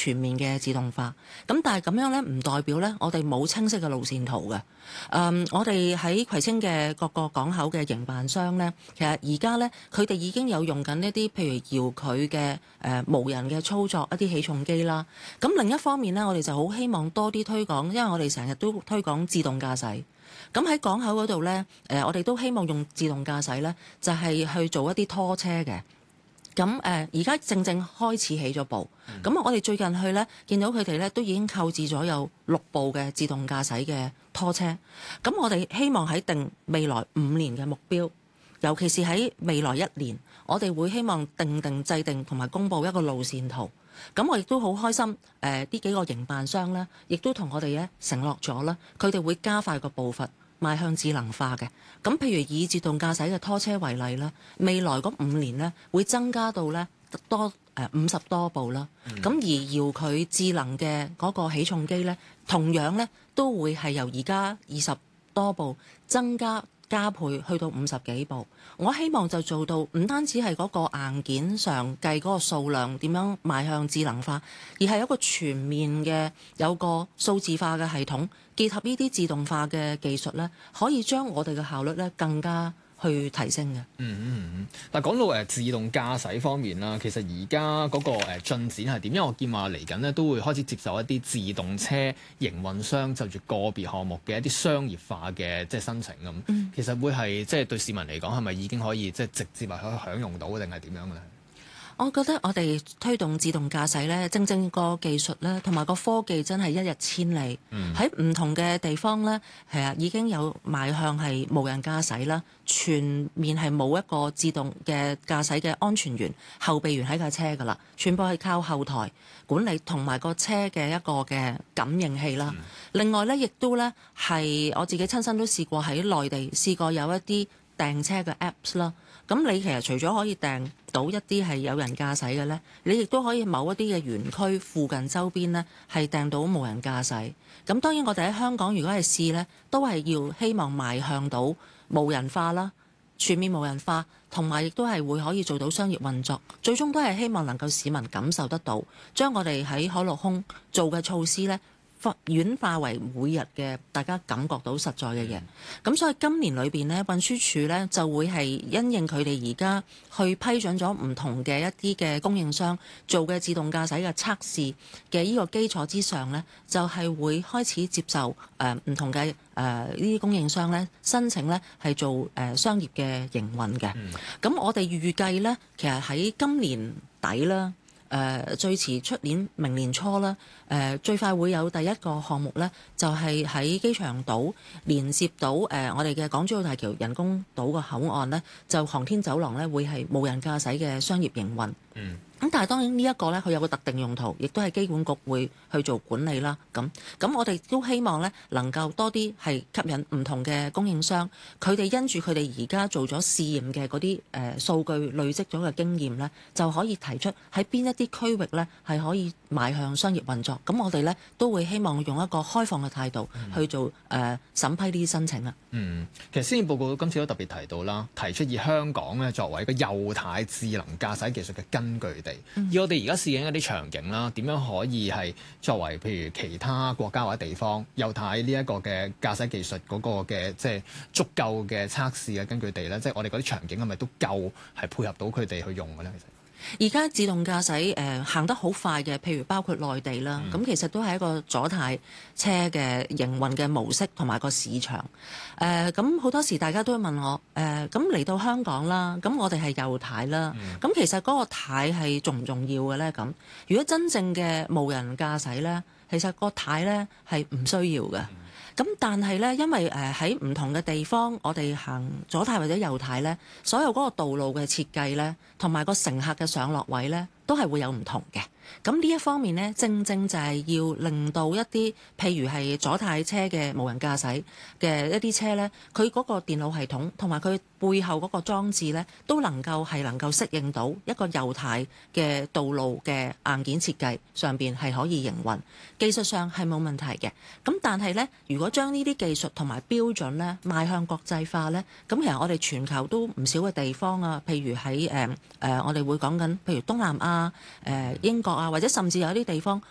全面嘅自動化。咁但係咁樣咧，唔代表咧我哋冇清晰嘅路線圖嘅。我哋喺葵青嘅各個港口嘅營辦商咧，其實而家咧佢哋已經有用緊一啲譬如遙距嘅無人嘅操作一啲起重機啦。咁另一方面咧，我哋就好希望多啲推廣，因為我哋成日都推廣自動駕駛。咁喺港口嗰度咧，我哋都希望用自動駕駛咧，就係去做一啲拖車嘅。咁而家正開始起咗步，咁我哋最近去咧，見到佢哋咧都已經購置咗有6部嘅自動駕駛嘅拖車。咁我哋希望喺定未來5年嘅目標，尤其是喺未來1年，我哋會希望制定同埋公佈一個路線圖。咁我亦都好開心，呢幾個營辦商咧，亦都同我哋咧承諾咗啦，佢哋會加快個步伐，邁向智能化嘅。咁譬如以自動駕駛嘅拖車為例啦，未來嗰5年咧會增加到咧多50多部啦。咁而遙距智能嘅嗰個起重機咧，同樣咧都會係由而家20多部加倍去到50幾部。我希望就做到唔單止係嗰個硬件上計嗰個數量點樣邁向智能化，而係一個全面嘅有個數字化嘅系統，結合呢啲自動化嘅技術咧，可以將我哋嘅效率咧更加去提升嘅。 但講到自動駕駛方面啦，其實而家嗰個進展係點？因為我見話嚟緊咧都會開始接受一啲自動車營運商就住個別項目嘅一啲商業化嘅即係申請咁。其實會係即係對市民嚟講係咪已經可以即係直接係可以享用到定係點樣嘅咧？ 我覺得我哋推動自動駕駛咧，正個技術咧，同埋個科技真係一日千里。喺唔同嘅地方咧，已經有邁向係無人駕駛啦，全面係冇一個自動嘅駕駛嘅安全員、後備員喺架車㗎啦，全部係靠後台管理同埋個車嘅一個嘅感應器啦。另外咧，亦都咧係我自己親身都試過喺內地試過有一啲訂車嘅 Apps 啦。咁你其實除咗可以訂到一啲係有人駕駛嘅呢，你亦都可以某一啲嘅園區附近周邊呢係訂到無人駕駛。咁當然我哋喺香港如果係試呢，都係要希望邁向到無人化啦，全面無人化，同埋亦都係會可以做到商業運作。最終都係希望能夠市民感受得到，將我哋喺海陸空做嘅措施呢，軟化為每日嘅大家感覺到實在嘅嘢。咁所以今年裏邊呢，運輸署呢就會係因應佢哋而家去批准咗唔同嘅一啲嘅供應商做嘅自動駕駛嘅測試嘅呢個基礎之上呢，就係會開始接受唔同嘅呢啲供應商呢申請呢係做商業嘅營運嘅。咁我哋預計呢，其實喺今年底啦。最遲出年明年初啦，最快會有第一個項目呢，就係喺機場島連接到我哋嘅港珠澳大橋人工島個口岸呢，就航天走廊呢會係無人駕駛嘅商業營運。咁但係當然呢一個呢，佢有個特定用途，亦都係機管局會去做管理啦。咁我哋都希望呢，能夠多啲係吸引唔同嘅供應商，佢哋因住佢哋而家做咗試驗嘅嗰啲數據累積咗嘅經驗呢，就可以提出喺邊一啲區域呢係可以邁向商業運作。咁我哋呢，都會希望用一個開放嘅態度去做審批呢啲申請啊。 其實施政報告今次都特別提到啦，提出以香港呢作為一個右軚智能駕駛技術嘅根據地。以我哋而家試緊一啲場景啦，點樣可以係作為譬如其他國家或者地方右軚呢一個嘅駕駛技術嗰個嘅即係足夠嘅測試嘅根據地咧？即係我哋嗰啲場景係咪都夠係配合到佢哋去用嘅咧？其實而家自動駕駛行得好快嘅，譬如包括內地啦，咁其實都係一個左軚車嘅營運嘅模式同埋個市場。咁好多時大家都會問我，咁嚟到香港啦，咁我哋係右軚啦，咁其實嗰個軚係重唔重要嘅咧？咁如果真正嘅無人駕駛咧，其實個軚咧係唔需要嘅。咁但係咧，因為喺唔同嘅地方，我哋行左軚或者右軚咧，所有嗰個道路嘅設計咧，同埋個乘客嘅上落位咧，都係會有唔同嘅。咁呢一方面呢，正就係要令到一啲譬如係左軚車嘅無人駕駛嘅一啲車呢，佢嗰個電腦系統同埋佢背後嗰個裝置呢，都能夠適應到一個右軚嘅道路嘅硬件設計上邊係可以營運，技術上係冇問題嘅。咁但係呢，如果將呢啲技術同埋標準呢邁向國際化呢，咁其實我哋全球都唔少嘅地方啊，譬如喺我哋會講緊，譬如東南亞、英國啊，或者甚至有啲地方